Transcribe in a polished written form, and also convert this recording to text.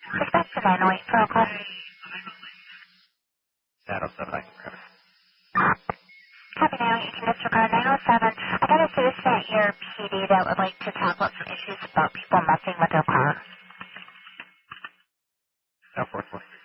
Respect to 908 protocol. Shadow 7, I can grab it. Copy now, you can disregard 907. I got a citizen at your PD that would like to talk about some issues about people messing with their car. Now 443.